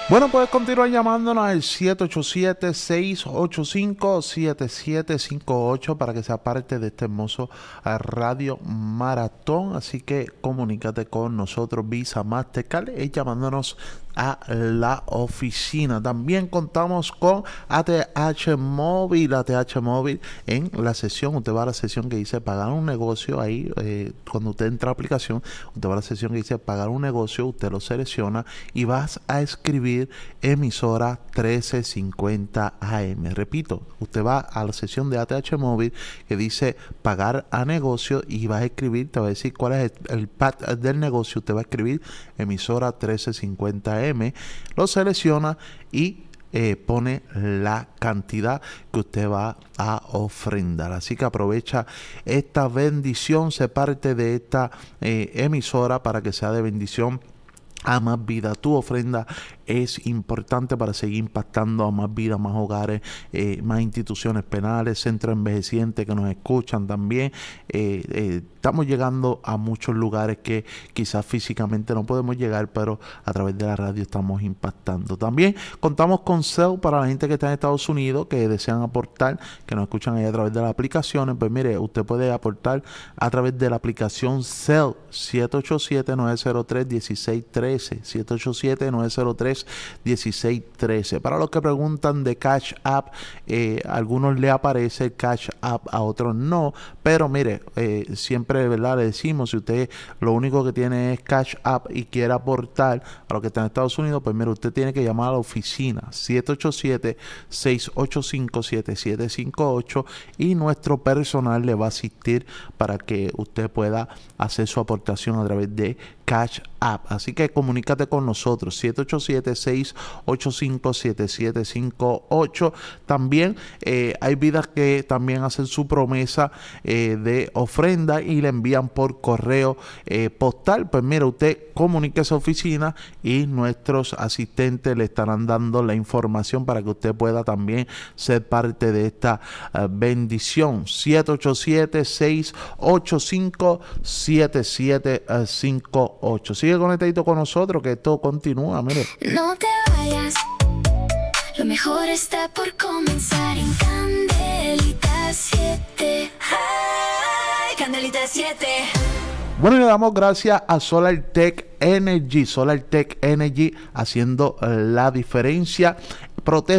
Bueno, puedes continuar llamándonos al 787-685-7758 para que sea parte de este hermoso radio maratón. Así que comunícate con nosotros, Visa, Mastercard, y llamándonos a la oficina. También contamos con ATH Móvil. ATH Móvil en la sesión, usted va a la sesión que dice pagar un negocio. Ahí cuando usted entra a la aplicación, usted va a la sesión que dice pagar un negocio, usted lo selecciona y vas a escribir emisora 1350 AM. Repito, usted va a la sesión de ATH Móvil que dice pagar a negocio y va a escribir, te va a decir cuál es el pad del negocio. Usted va a escribir emisora 1350 AM, lo selecciona y pone la cantidad que usted va a ofrendar. Así que aprovecha esta bendición, se parte de esta emisora para que sea de bendición a más vida. Tu ofrenda es importante para seguir impactando a más vidas, más hogares, más instituciones penales, centros envejecientes que nos escuchan también. Estamos llegando a muchos lugares que quizás físicamente no podemos llegar, pero a través de la radio estamos impactando. También contamos con Zelle para la gente que está en Estados Unidos, que desean aportar, que nos escuchan ahí a través de las aplicaciones. Pues mire, usted puede aportar a través de la aplicación Zelle, 787-903-1613, 787-903-1613. Para los que preguntan de Cash App, a algunos le aparece el Cash App, a otros no, pero mire, siempre, ¿verdad?, le decimos, si usted lo único que tiene es Cash App y quiere aportar a los que están en Estados Unidos, pues mire, usted tiene que llamar a la oficina 787-685-7758 y nuestro personal le va a asistir para que usted pueda hacer su aportación a través de Cash App. Así que comunícate con nosotros, 787-685-7758. También hay vidas que también hacen su promesa de ofrenda y le envían por correo postal. Pues mira, usted comunique a esa oficina y nuestros asistentes le estarán dando la información para que usted pueda también ser parte de esta bendición. 787-685-7758. Sigue conectadito con nosotros que esto continúa, mire. No te vayas, lo mejor está por comenzar en Candelita 7. Ay, Candelita 7. Bueno, le damos gracias a SolarTech Energy. SolarTech Energy haciendo la diferencia. Protege